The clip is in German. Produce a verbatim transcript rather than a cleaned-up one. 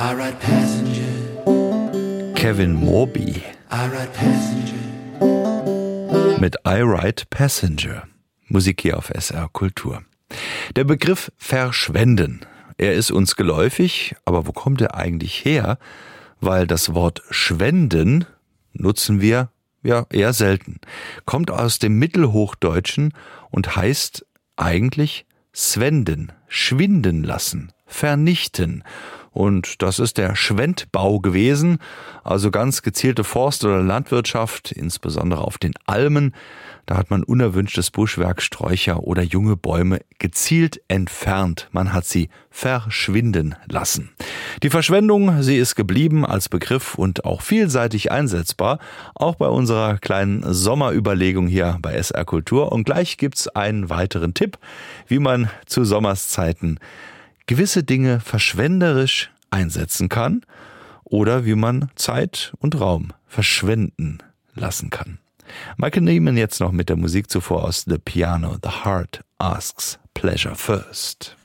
I ride passenger. Kevin Morby. I ride passenger. Mit I Ride Passenger. Musik hier auf S R Kultur. Der Begriff verschwenden, er ist uns geläufig, aber wo kommt er eigentlich her? Weil das Wort schwenden nutzen wir ja eher selten. Kommt aus dem Mittelhochdeutschen und heißt eigentlich swenden, schwinden lassen, vernichten. Und das ist der Schwendbau gewesen, also ganz gezielte Forst- oder Landwirtschaft, insbesondere auf den Almen. Da hat man unerwünschtes Buschwerk, Sträucher oder junge Bäume gezielt entfernt. Man hat sie verschwinden lassen. Die Verschwendung, sie ist geblieben als Begriff und auch vielseitig einsetzbar, auch bei unserer kleinen Sommerüberlegung hier bei S R Kultur. Und gleich gibt's einen weiteren Tipp, wie man zu Sommerszeiten gewisse Dinge verschwenderisch einsetzen kann oder wie man Zeit und Raum verschwenden lassen kann. Michael Nyman jetzt noch mit der Musik zuvor aus The Piano, The Heart Asks Pleasure First.